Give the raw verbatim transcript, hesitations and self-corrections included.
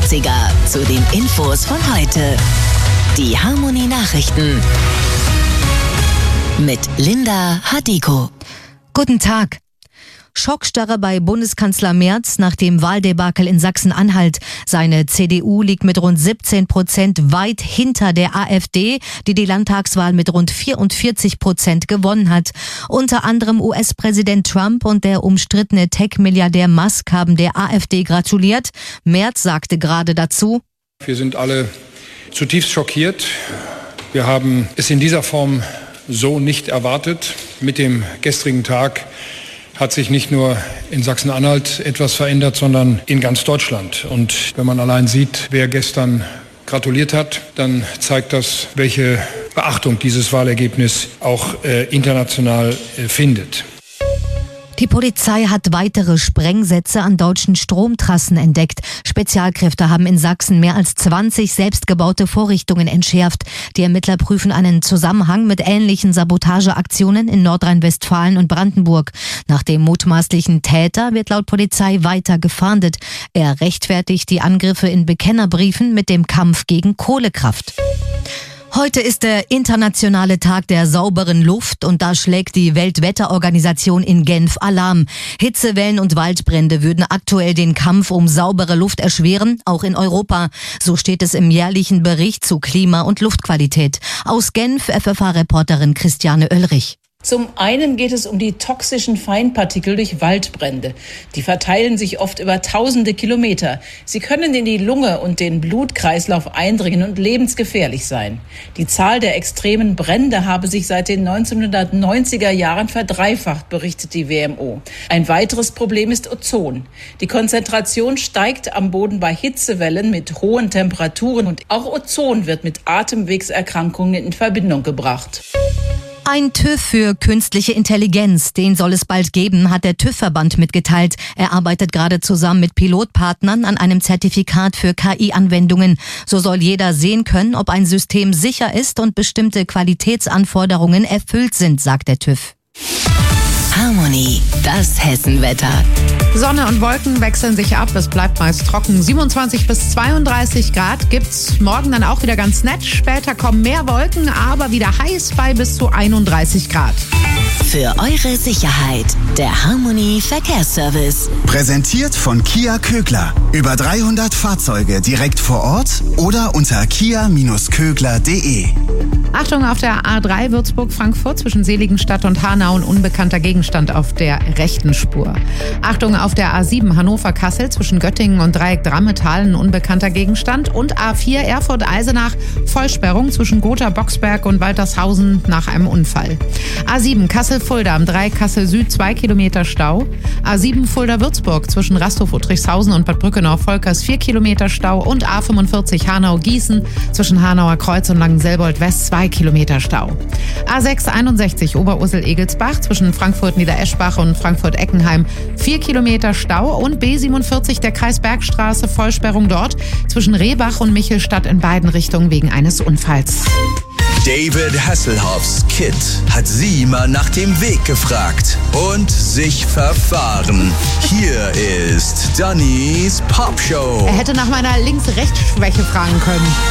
neunziger zu den Infos von heute. Die Harmony Nachrichten mit Linda Hadiko. Guten Tag. Schockstarre bei Bundeskanzler Merz nach dem Wahldebakel in Sachsen-Anhalt. Seine C D U liegt mit rund siebzehn Prozent weit hinter der AfD, die die Landtagswahl mit rund vierundvierzig Prozent gewonnen hat. Unter anderem U S-Präsident Trump und der umstrittene Tech-Milliardär Musk haben der AfD gratuliert. Merz sagte gerade dazu: Wir sind alle zutiefst schockiert. Wir haben es in dieser Form so nicht erwartet. Mit dem gestrigen Tag hat sich nicht nur in Sachsen-Anhalt etwas verändert, sondern in ganz Deutschland. Und wenn man allein sieht, wer gestern gratuliert hat, dann zeigt das, welche Beachtung dieses Wahlergebnis auch äh, international äh, findet. Die Polizei hat weitere Sprengsätze an deutschen Stromtrassen entdeckt. Spezialkräfte haben in Sachsen mehr als zwanzig selbstgebaute Vorrichtungen entschärft. Die Ermittler prüfen einen Zusammenhang mit ähnlichen Sabotageaktionen in Nordrhein-Westfalen und Brandenburg. Nach dem mutmaßlichen Täter wird laut Polizei weiter gefahndet. Er rechtfertigt die Angriffe in Bekennerbriefen mit dem Kampf gegen Kohlekraft. Heute ist der internationale Tag der sauberen Luft und da schlägt die Weltwetterorganisation in Genf Alarm. Hitzewellen und Waldbrände würden aktuell den Kampf um saubere Luft erschweren, auch in Europa. So steht es im jährlichen Bericht zu Klima- und Luftqualität. Aus Genf F F H-Reporterin Christiane Oelrich. Zum einen geht es um die toxischen Feinpartikel durch Waldbrände. Die verteilen sich oft über tausende Kilometer. Sie können in die Lunge und den Blutkreislauf eindringen und lebensgefährlich sein. Die Zahl der extremen Brände habe sich seit den neunzehnhundertneunziger Jahren verdreifacht, berichtet die W M O. Ein weiteres Problem ist Ozon. Die Konzentration steigt am Boden bei Hitzewellen mit hohen Temperaturen und auch Ozon wird mit Atemwegserkrankungen in Verbindung gebracht. Ein TÜV für künstliche Intelligenz, den soll es bald geben, hat der TÜV-Verband mitgeteilt. Er arbeitet gerade zusammen mit Pilotpartnern an einem Zertifikat für K I-Anwendungen. So soll jeder sehen können, ob ein System sicher ist und bestimmte Qualitätsanforderungen erfüllt sind, sagt der TÜV. Harmony, das Hessenwetter. Sonne und Wolken wechseln sich ab, es bleibt meist trocken. siebenundzwanzig bis zweiunddreißig Grad gibt's morgen dann auch wieder ganz nett. Später kommen mehr Wolken, aber wieder heiß bei bis zu einunddreißig Grad. Für eure Sicherheit, der Harmony Verkehrsservice. Präsentiert von Kia Kögler. Über dreihundert Fahrzeuge direkt vor Ort oder unter kia Bindestrich kögler punkt de. Achtung, auf der A drei Würzburg-Frankfurt zwischen Seligenstadt und Hanau ein unbekannter Gegenstand auf der rechten Spur. Achtung, auf der A sieben Hannover-Kassel zwischen Göttingen und Dreieck Drammetal ein unbekannter Gegenstand. Und A vier Erfurt-Eisenach Vollsperrung zwischen Gotha-Boxberg und Waltershausen nach einem Unfall. A sieben Kassel-Fulda am Dreieck Kassel-Süd zwei Kilometer Stau. A sieben Fulda-Würzburg zwischen Rasthof-Uttrichshausen und Bad Brückenau-Volkers vier Kilometer Stau. Und A fünfundvierzig Hanau-Gießen zwischen Hanauer Kreuz und Langenselbold-West zwei Kilometer Stau. A sechs einundsechzig Oberursel-Egelsbach zwischen Frankfurt-Niedereschbach und Frankfurt-Eckenheim vier Kilometer Stau. Und B siebenundvierzig der Kreisbergstraße Vollsperrung dort zwischen Rehbach und Michelstadt in beiden Richtungen wegen eines Unfalls. David Hasselhoffs Kid hat sie mal nach dem Weg gefragt und sich verfahren. Hier ist Dannys Popshow. Er hätte nach meiner Links-Rechts-Schwäche fragen können.